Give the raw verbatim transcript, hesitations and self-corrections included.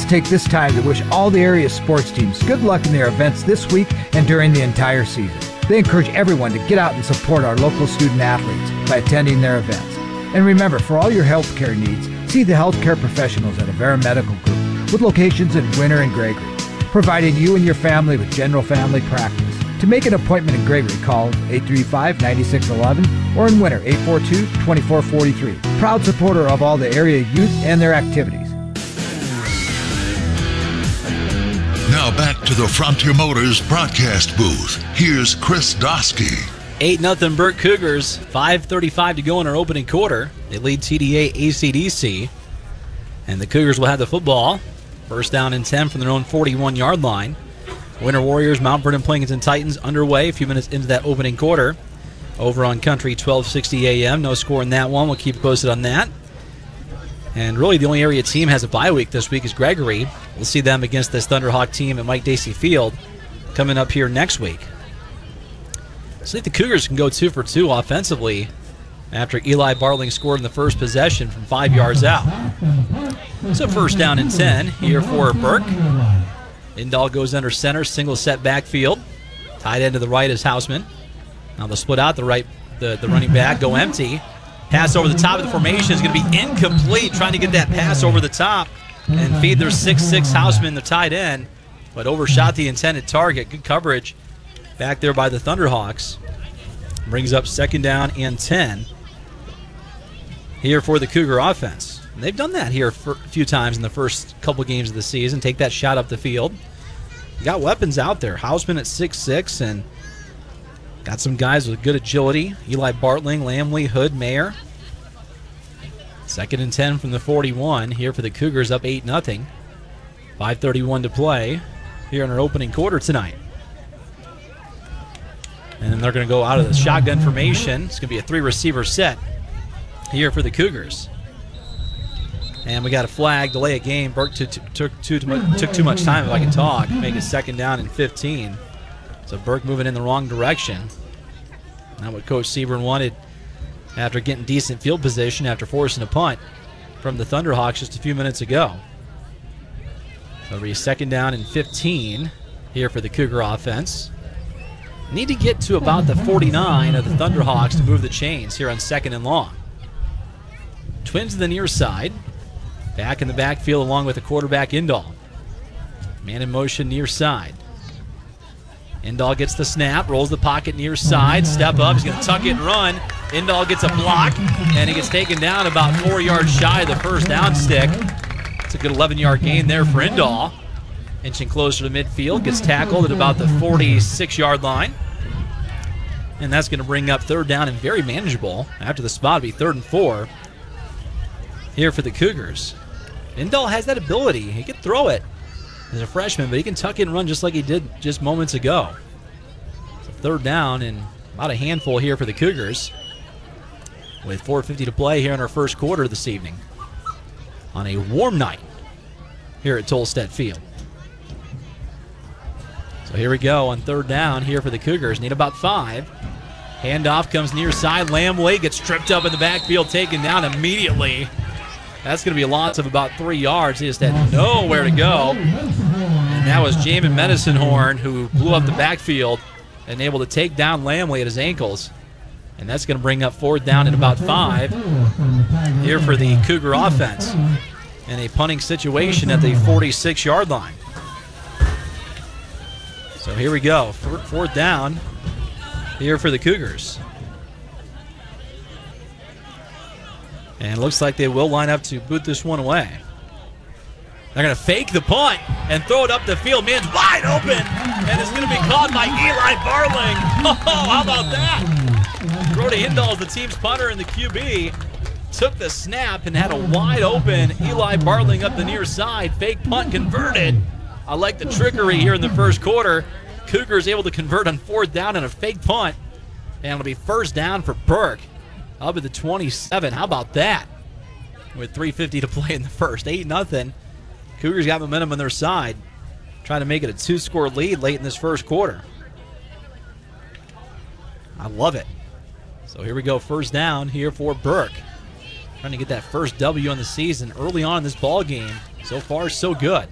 to take this time to wish all the area sports teams good luck in their events this week and during the entire season. They encourage everyone to get out and support our local student athletes by attending their events. And remember, for all your healthcare needs, see the healthcare professionals at Avera Medical Group with locations in Winter and Gregory, providing you and your family with general family practice. To make an appointment in Gregory, call eight three five, nine six one one or in Winter, eight four two, two four four three. Proud supporter of all the area youth and their activities. Now back to the Frontier Motors broadcast booth. Here's Chris Dosky. eight nothing Burke Cougars, five thirty-five to go in our opening quarter. They lead T D A A C D C. And the Cougars will have the football. First down and ten from their own forty-one-yard line. Winter Warriors, Mount Vernon Plankinton Titans underway a few minutes into that opening quarter. Over on Country, twelve sixty A M. No score in that one. We'll keep posted on that. And really the only area team has a bye week this week is Gregory. We'll see them against this Thunderhawk team at Mike Dacey Field coming up here next week. So I think the Cougars can go two for two offensively after Eli Bartling scored in the first possession from five yards out. So first down and ten here for Burke. Indahl goes under center, single set backfield. Tight end to the right is Hausman. Now they'll split out the right, the, the running back, go empty. Pass over the top of the formation is going to be incomplete, trying to get that pass over the top and feed their six six Hausman, the tight end, but overshot the intended target. Good coverage back there by the Thunderhawks. Brings up second down and ten here for the Cougar offense. And they've done that here for a few times in the first couple games of the season. Take that shot up the field. Got weapons out there. Hausman at six six and got some guys with good agility. Eli Bartling, Lamley, Hood, Mayer. Second and ten from the forty-one here for the Cougars, up eight nothing. five thirty-one to play here in our opening quarter tonight. And they're going to go out of the shotgun formation. It's going to be a three-receiver set here for the Cougars. And we got a flag, delay a game. Burke took too, too, too, took too much time, if I can talk. Make it second down and fifteen. So Burke moving in the wrong direction. Not what Coach Seaborn wanted after getting decent field position after forcing a punt from the Thunderhawks just a few minutes ago. So it'll be second down and fifteen here for the Cougar offense. Need to get to about the forty-nine of the Thunderhawks to move the chains here on second and long. Twins to the near side. Back in the backfield along with the quarterback Indahl. Man in motion near side. Indahl gets the snap, rolls the pocket near side, step up, he's going to tuck it and run. Indahl gets a block, and he gets taken down about four yards shy of the first down stick. It's a good eleven-yard gain there for Indahl. Inching closer to midfield, gets tackled at about the forty-six-yard line. And that's going to bring up third down and very manageable. After the spot, it'll be third and four here for the Cougars. Indahl has that ability. He can throw it as a freshman, but he can tuck it and run just like he did just moments ago. So third down and about a handful here for the Cougars with four fifty to play here in our first quarter this evening on a warm night here at Tolstedt Field. So here we go on third down here for the Cougars. Need about five. Handoff comes near side. Lamley gets tripped up in the backfield, taken down immediately. That's going to be a loss of about three yards. He just had nowhere to go. And that was Jamin Medicine Horn who blew up the backfield and able to take down Lamley at his ankles. And that's going to bring up fourth down at about five here for the Cougar offense in a punting situation at the forty-six-yard line. So here we go. Fourth down here for the Cougars. And it looks like they will line up to boot this one away. They're going to fake the punt and throw it up the field. Man's wide open, and it's going to be caught by Eli Bartling. Oh, how about that? Brody Indahl, the team's punter, and the Q B took the snap and had a wide open Eli Bartling up the near side. Fake punt converted. I like the trickery here in the first quarter. Cougars able to convert on fourth down and a fake punt. And it'll be first down for Burke. Up at the twenty-seven. How about that? With three fifty to play in the first. eight nothing. Cougars got momentum on their side. Trying to make it a two-score lead late in this first quarter. I love it. So here we go. First down here for Burke. Trying to get that first W on the season early on in this ball game. So far, so good.